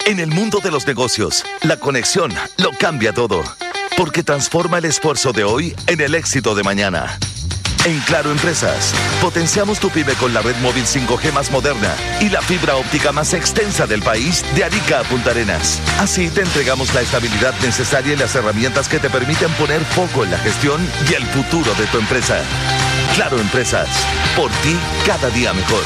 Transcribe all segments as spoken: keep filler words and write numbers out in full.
En el mundo de los negocios, la conexión lo cambia todo, porque transforma el esfuerzo de hoy en el éxito de mañana. En Claro Empresas, potenciamos tu pyme con la red móvil cinco G más moderna y la fibra óptica más extensa del país, de Arica a Punta Arenas. Así te entregamos la estabilidad necesaria y las herramientas que te permiten poner foco en la gestión y el futuro de tu empresa. Claro Empresas, por ti cada día mejor.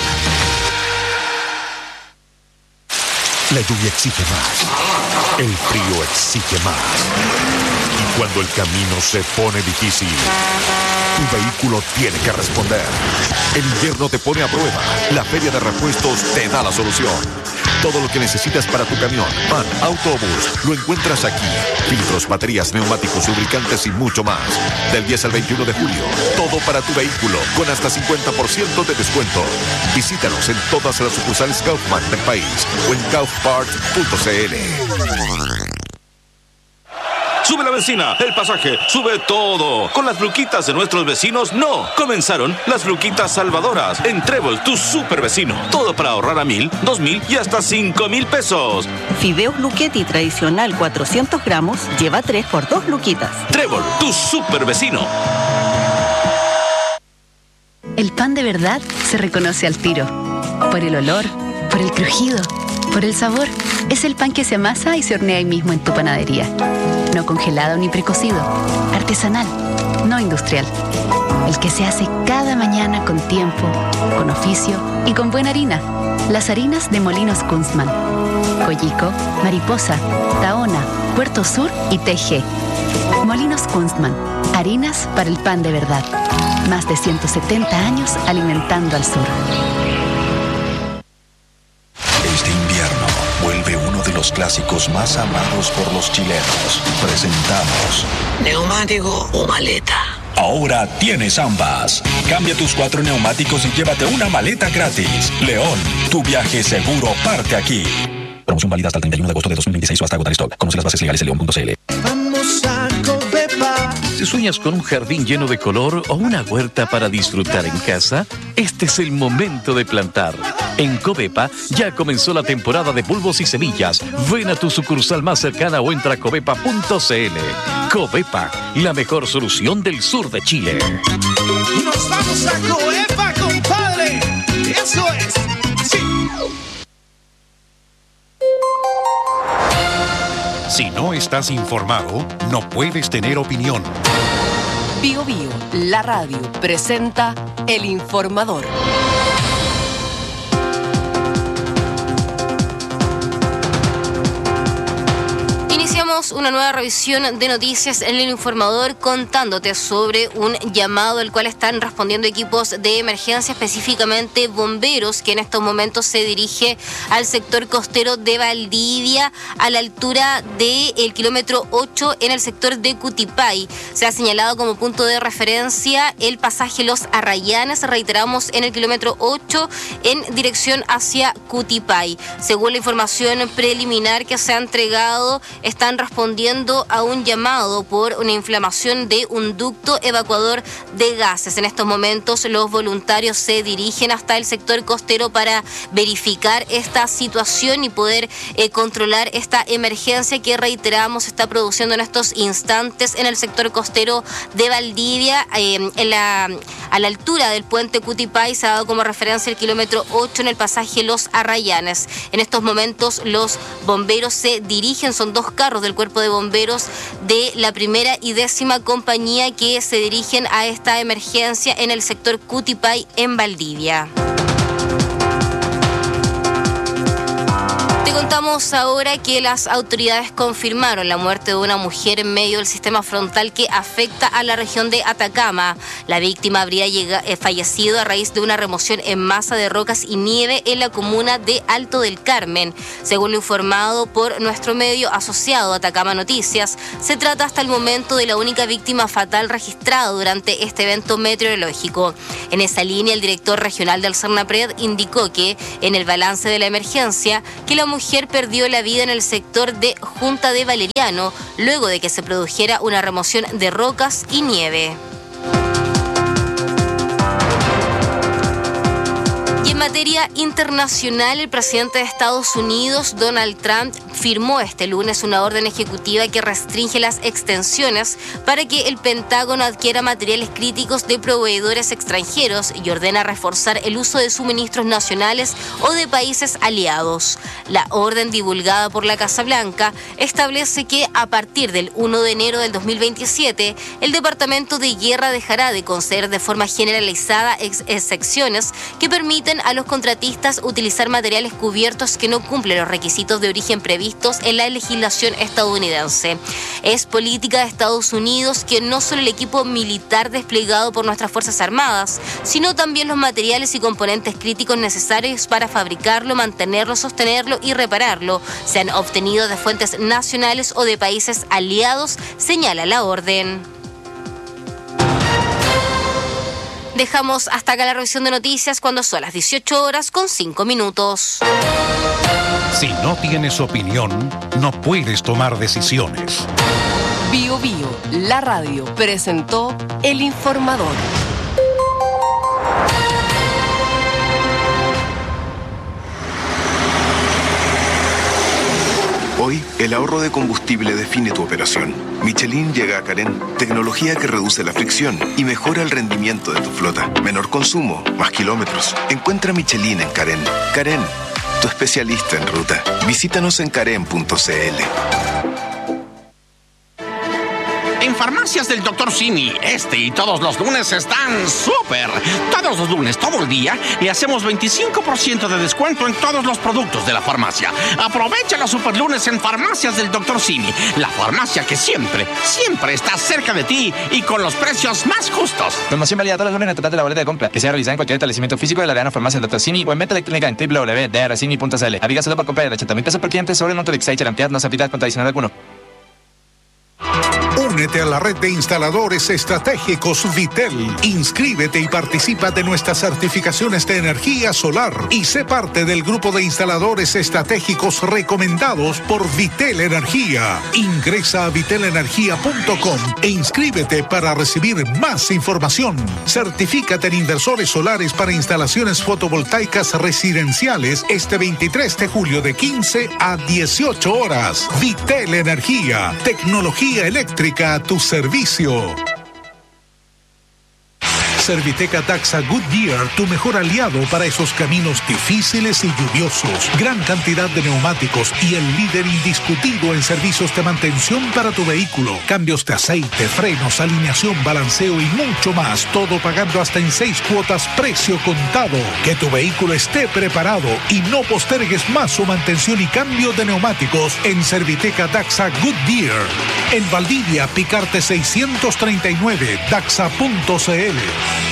La lluvia exige más, el frío exige más. Y cuando el camino se pone difícil, tu vehículo tiene que responder. El invierno te pone a prueba. La Feria de Repuestos te da la solución. Todo lo que necesitas para tu camión, van, autobús, lo encuentras aquí. Filtros, baterías, neumáticos, lubricantes y mucho más. Del diez al veintiuno de julio, todo para tu vehículo, con hasta cincuenta por ciento de descuento. Visítanos en todas las sucursales Kaufman del país o en kaufpart punto c l. Sube la benzina, el pasaje, sube todo. Con las luquitas de nuestros vecinos, no. Comenzaron las luquitas salvadoras. En Trébol, tu super vecino. Todo para ahorrar a mil, dos mil y hasta cinco mil pesos. Fideos Luchetti tradicional cuatrocientos gramos, lleva tres por dos luquitas. Trébol, tu super vecino. El pan de verdad se reconoce al tiro. Por el olor, por el crujido, por el sabor. Es el pan que se amasa y se hornea ahí mismo en tu panadería. No congelado ni precocido. Artesanal, no industrial. El que se hace cada mañana con tiempo, con oficio y con buena harina. Las harinas de Molinos Kunstmann. Coyico, Mariposa, Tahona, Puerto Sur y T G. Molinos Kunstmann. Harinas para el pan de verdad. Más de ciento setenta años alimentando al sur. Este invierno vuelve uno de los clásicos más amados por los chilenos. Presentamos ¿neumático o maleta? Ahora tienes ambas. Cambia tus cuatro neumáticos y llévate una maleta gratis. León, tu viaje seguro parte aquí. Promoción válida hasta el treinta y uno de agosto de dos mil veintiséis o hasta agotar stock. Conoce las bases legales en león punto c l. Vamos a Covepa. Si sueñas con un jardín lleno de color o una huerta para disfrutar en casa, este es el momento de plantar. En Covepa ya comenzó la temporada de bulbos y semillas. Ven a tu sucursal más cercana o entra a covepa punto c l. Covepa, la mejor solución del sur de Chile. Nos vamos a Covepa, compadre. Eso es. Sí. Si no estás informado, no puedes tener opinión. Bio Bio, la radio, presenta El Informador. Una nueva revisión de noticias en el Informador, contándote sobre un llamado al cual están respondiendo equipos de emergencia, específicamente bomberos, que en estos momentos se dirige al sector costero de Valdivia, a la altura del kilómetro ocho en el sector de Cutipay. Se ha señalado como punto de referencia el pasaje Los Arrayanes, reiteramos, en el kilómetro ocho en dirección hacia Cutipay. Según la información preliminar que se ha entregado, están respondiendo a un llamado por una inflamación de un ducto evacuador de gases. En estos momentos los voluntarios se dirigen hasta el sector costero para verificar esta situación y poder eh, controlar esta emergencia que, reiteramos, se está produciendo en estos instantes en el sector costero de Valdivia, eh, en la, a la altura del puente Cutipay. Se ha dado como referencia el kilómetro ocho en el pasaje Los Arrayanes. En estos momentos los bomberos se dirigen, son dos carros del cuerpo de bomberos de la primera y décima compañía que se dirigen a esta emergencia en el sector Cutipay en Valdivia. Te contamos ahora que las autoridades confirmaron la muerte de una mujer en medio del sistema frontal que afecta a la región de Atacama. La víctima habría llegado, eh, fallecido a raíz de una remoción en masa de rocas y nieve en la comuna de Alto del Carmen. Según lo informado por nuestro medio asociado Atacama Noticias, se trata hasta el momento de la única víctima fatal registrada durante este evento meteorológico. En esa línea, el director regional del CERNAPRED indicó que en el balance de la emergencia, que la mujer mujer perdió la vida en el sector de Junta de Valeriano luego de que se produjera una remoción de rocas y nieve. Y en materia internacional, el presidente de Estados Unidos, Donald Trump, firmó este lunes una orden ejecutiva que restringe las extensiones para que el Pentágono adquiera materiales críticos de proveedores extranjeros y ordena reforzar el uso de suministros nacionales o de países aliados. La orden divulgada por la Casa Blanca establece que a partir del primero de enero del dos mil veintisiete, el Departamento de Guerra dejará de conceder de forma generalizada ex excepciones que permiten a los contratistas utilizar materiales cubiertos que no cumplen los requisitos de origen previstos en la legislación estadounidense. Es política de Estados Unidos que no solo el equipo militar desplegado por nuestras Fuerzas Armadas, sino también los materiales y componentes críticos necesarios para fabricarlo, mantenerlo, sostenerlo y repararlo sean obtenidos de fuentes nacionales o de países aliados, señala la orden. Dejamos hasta acá la revisión de noticias cuando son las dieciocho horas con cinco minutos. Si no tienes opinión, no puedes tomar decisiones. Bio Bio, la radio, presentó El Informador. Hoy, el ahorro de combustible define tu operación. Michelin llega a Carén, tecnología que reduce la fricción y mejora el rendimiento de tu flota. Menor consumo, más kilómetros. Encuentra Michelin en Carén. Carén, tu especialista en ruta. Visítanos en carén punto c l. En Farmacias del doctor Simi, este y todos los lunes están súper. Todos los lunes, todo el día, le hacemos veinticinco por ciento de descuento en todos los productos de la farmacia. Aprovecha los super lunes en Farmacias del doctor Simi, la farmacia que siempre, siempre está cerca de ti y con los precios más justos. Promoción válida todos los lunes en el total de la boleta de compra, que sea realizada en cualquier establecimiento físico de la Verano Farmacia del doctor Simi o en venta electrónica en w w w punto d r simi punto c l. Aplica solo por compra de ochenta mil pesos por cliente sobre el monto de Excite Charantead, no se aplica con adicional alguno. Únete a la red de instaladores estratégicos Vitel. Inscríbete y participa de nuestras certificaciones de energía solar y sé parte del grupo de instaladores estratégicos recomendados por Vitel Energía. Ingresa a vitel energía punto com e inscríbete para recibir más información. Certifícate en inversores solares para instalaciones fotovoltaicas residenciales este veintitrés de julio de quince a dieciocho horas. Vitel Energía, tecnología eléctrica a tu servicio. Serviteca Daxa Goodyear, tu mejor aliado para esos caminos difíciles y lluviosos. Gran cantidad de neumáticos y el líder indiscutido en servicios de mantención para tu vehículo. Cambios de aceite, frenos, alineación, balanceo y mucho más. Todo pagando hasta en seis cuotas, precio contado. Que tu vehículo esté preparado y no postergues más su mantención y cambio de neumáticos en Serviteca Daxa Goodyear. En Valdivia, Picarte seiscientos treinta y nueve, daxa punto c l.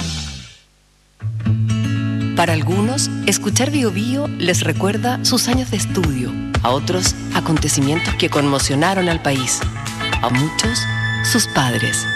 Para algunos, escuchar Bio Bio les recuerda sus años de estudio, a otros, acontecimientos que conmocionaron al país, a muchos, sus padres.